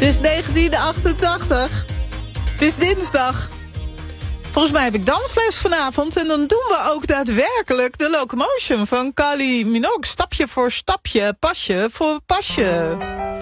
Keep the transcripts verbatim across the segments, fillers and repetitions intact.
is negentien achtentachtig. Het is dinsdag. Volgens mij heb ik dansles vanavond. En dan doen we ook daadwerkelijk de Locomotion van Kylie Minogue. Stapje voor stapje, pasje voor pasje.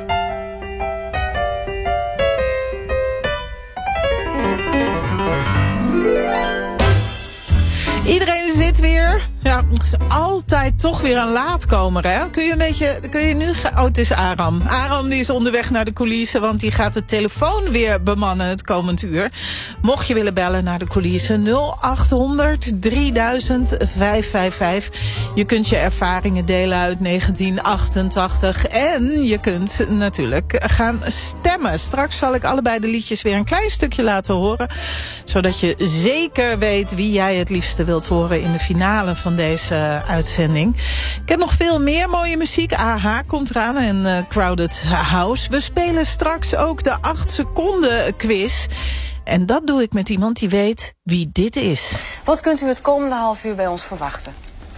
Iedereen zit weer. Ja, het is altijd toch weer een laatkomer, hè? Kun je een beetje, kun je nu... Oh, het is Aram. Aram die is onderweg naar de coulissen, want die gaat de telefoon weer bemannen het komend uur. Mocht je willen bellen naar de coulissen, nul acht honderd drieduizend vijfhonderdvijfenvijftig. Je kunt je ervaringen delen uit negentien achtentachtig. En je kunt natuurlijk gaan stemmen. Straks zal ik allebei de liedjes weer een klein stukje laten horen, zodat je zeker weet wie jij het liefste wilt horen in de finale van deze uitzending. Ik heb nog veel meer mooie muziek. A H komt eraan en uh, Crowded House. We spelen straks ook de acht seconden quiz. En dat doe ik met iemand die weet wie dit is. Wat kunt u het komende half uur bij ons verwachten?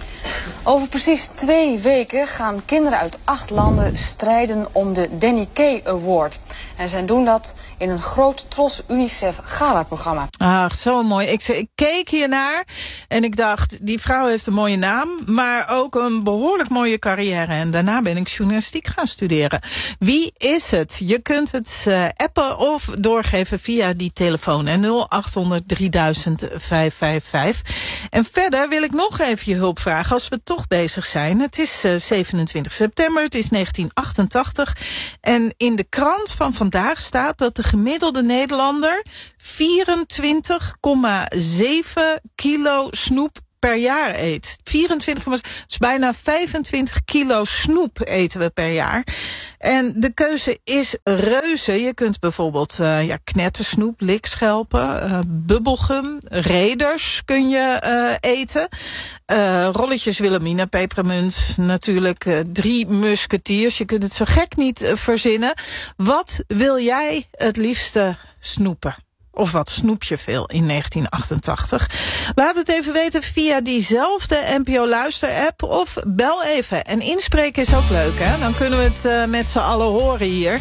Over precies twee weken gaan kinderen uit acht landen strijden om de Danny Kaye Award. En zij doen dat in een groot Tros UNICEF Gala-programma. Ach, zo mooi. Ik, ik keek hiernaar en ik dacht, die vrouw heeft een mooie naam, maar ook een behoorlijk mooie carrière. En daarna ben ik journalistiek gaan studeren. Wie is het? Je kunt het uh, appen of doorgeven via die telefoon. En nul acht honderd drieduizend vijfhonderdvijfenvijftig. En verder wil ik nog even je hulp vragen als we toch bezig zijn. Het is uh, zevenentwintig september, het is negentien achtentachtig. En in de krant van vandaag staat dat de gemiddelde Nederlander vierentwintig komma zeven kilo snoep per jaar eet. vierentwintig, dat is bijna vijfentwintig kilo snoep eten we per jaar. En de keuze is reuze. Je kunt bijvoorbeeld uh, ja, knettersnoep, likschelpen, uh, bubbelgum, Raiders kun je uh, eten. Uh, rolletjes Wilhelmina, pepermunt, natuurlijk uh, drie musketiers. Je kunt het zo gek niet uh, verzinnen. Wat wil jij het liefste snoepen? Of wat snoep je veel in negentien achtentachtig? Laat het even weten via diezelfde N P O Luister-app of bel even. En inspreken is ook leuk, hè? Dan kunnen we het uh, met z'n allen horen hier.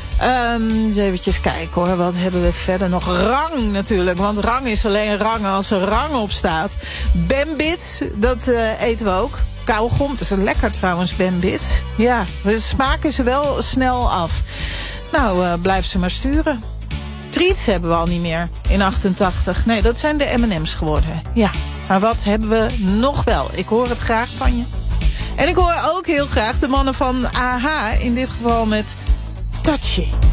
Um, eens eventjes kijken hoor, wat hebben we verder nog? Rang natuurlijk, want rang is alleen rang als er rang op staat. Bambits, dat uh, eten we ook. Kauwgom, dat is lekker trouwens, Bambits. Ja, de smaak is er wel snel af. Nou, uh, blijf ze maar sturen. Treats hebben we al niet meer in achtentachtig. Nee, dat zijn de M en M's geworden. Ja, maar wat hebben we nog wel? Ik hoor het graag van je. En ik hoor ook heel graag de mannen van A H, in dit geval met Touchy.